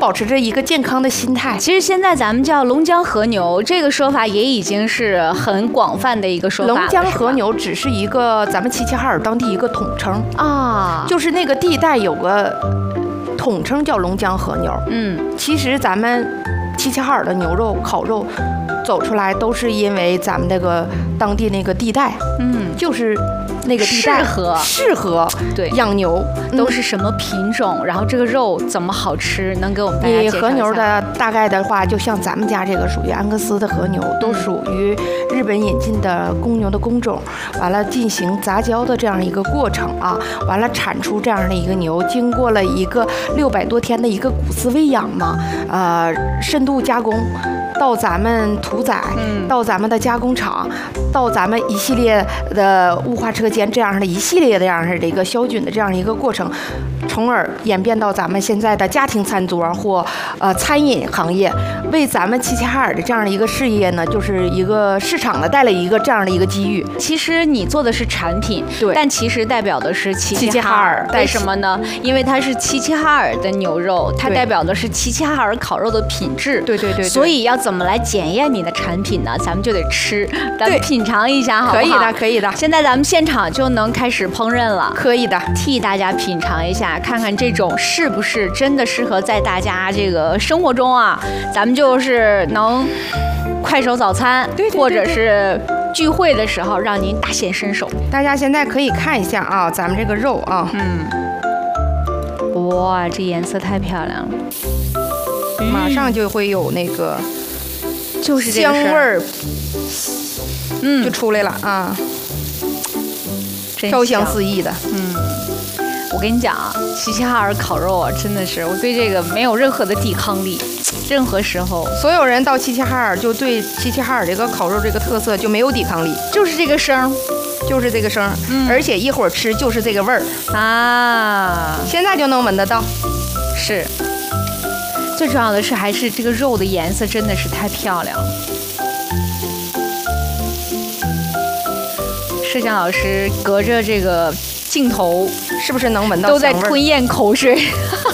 保持着一个健康的心态。 其实现在咱们叫龙江和牛，这个说法也已经是很广泛的一个说法了。 龙江和牛只是一个咱们齐齐哈尔当地一个统称啊，就是那个地带有个统称叫龙江和牛。其实咱们齐齐哈尔的牛肉、烤肉走出来，都是因为咱们那个当地那个地带，就是那个地带适合对养牛， 都是什么品种，然后这个肉怎么好吃，能给我们大家介绍一下？ 和牛的大概的话，就像咱们家这个属于安格斯的和牛，都属于日本引进的公牛的工种，完了进行杂交的这样一个过程啊，完了产出这样的一个牛，经过了一个600多天的一个骨饲喂养嘛，深度加工。到咱们屠宰，到咱们的加工厂，到咱们一系列的雾化车间，这样的一系列的这样的一个消菌的这样一个过程，从而演变到咱们现在的家庭餐桌或餐饮行业，为咱们齐齐哈尔的这样的一个事业呢，就是一个市场呢带来一个这样的一个机遇。 其实你做的是产品，对，但其实代表的是齐齐哈尔。为什么呢？因为它是齐齐哈尔的牛肉，它代表的是齐齐哈尔烤肉的品质。 对。 所以要怎么来检验你的产品呢？咱们就得吃，咱们品尝一下，好不好？ 可以的。 现在咱们现场就能开始烹饪了， 可以的， 替大家品尝一下，看看这种是不是真的适合在大家这个生活中啊，咱们就是能快手早餐，或者是聚会的时候让您大显身手。 大家现在可以看一下啊，咱们这个肉啊， 哇，这颜色太漂亮了， 马上就会有那个就是香味儿，就出来了啊，飘香四溢的。 我跟你讲啊，齐齐哈尔烤肉啊，真的是我对这个没有任何的抵抗力。任何时候， 所有人到齐齐哈尔就对齐齐哈尔这个烤肉这个特色就没有抵抗力， 就是这个声， 就是这个声，而且一会儿吃就是这个味儿啊，现在就能闻得到。 是，最重要的是还是这个肉的颜色真的是太漂亮了。摄像老师隔着这个镜头， 是不是能闻到都在吞咽口水？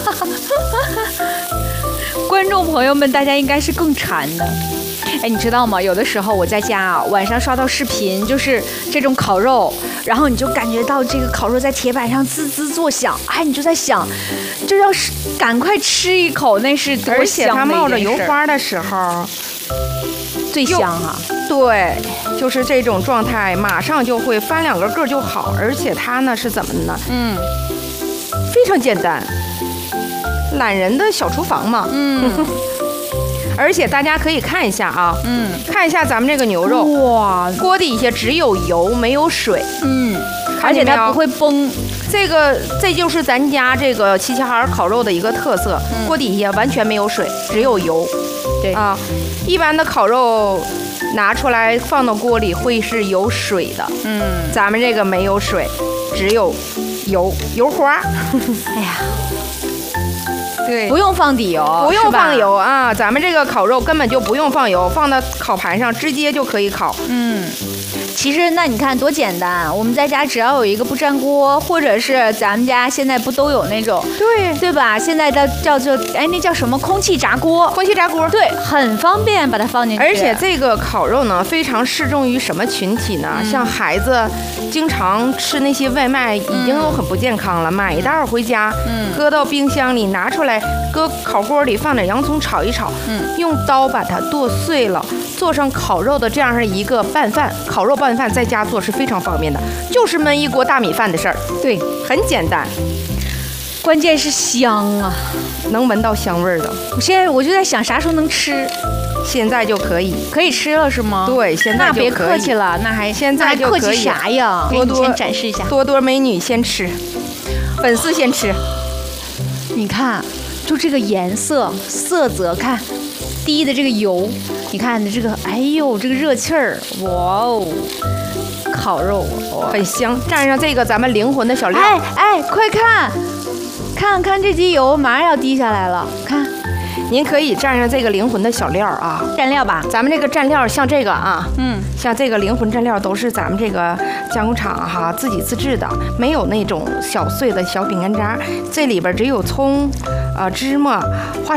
观众朋友们，大家应该是更馋的。哎，你知道吗？有的时候我在家啊，晚上刷到视频，就是这种烤肉，然后你就感觉到这个烤肉在铁板上滋滋作响，哎，你就在想，就要是赶快吃一口，那是多香的一件事。 而且它冒着油花的时候， 最香啊！ 对，就是这种状态，马上就会翻2个个就好。而且它呢是怎么呢？非常简单，懒人的小厨房嘛。而且大家可以看一下啊，看一下咱们这个牛肉，哇，锅底下只有油没有水， 而且它不会崩。 这就是咱家这个齐齐哈尔烤肉的一个特色，锅底下完全没有水，只有油。 对啊， 一般的烤肉拿出来放到锅里会是有水的，咱们这个没有水，只有油花。哎呀。对， 不用放底油， 不用放油啊！咱们这个烤肉根本就不用放油，放到烤盘上直接就可以烤。 其实那你看多简单，我们在家只要有一个不粘锅，或者是咱们家现在不都有那种对吧？现在叫做那叫什么空气炸锅？空气炸锅，对，很方便把它放进去。 而且这个烤肉呢，非常适中于什么群体呢？像孩子经常吃那些外卖，已经都很不健康了，买一袋回家，搁到冰箱里，拿出来搁烤锅里放点洋葱炒一炒，用刀把它剁碎了，做上烤肉的这样一个拌饭，烤肉拌饭在家做是非常方便的，就是焖一锅大米饭的事儿。对，很简单， 关键是香啊， 能闻到香味儿的。 我就在想啥时候能吃， 现在就可以吃了是吗？ 对，现在就可以。 那别客气了，那还现在就可以。 客气啥呀？ 多多先展示一下， 多多美女先吃，粉丝先吃。 你看，就这个颜色色泽，看滴的这个油。你看这个，哎呦，这个热气儿，哇哦，烤肉很香，蘸上这个咱们灵魂的小料。 哎，快看这滴油马上要滴下来了，看， 您可以蘸上这个灵魂的小料啊， 蘸料吧。 咱们这个蘸料像这个啊，像这个灵魂蘸料都是咱们这个加工厂哈自己自制的，没有那种小碎的小饼干渣，这里边只有葱、芝麻、花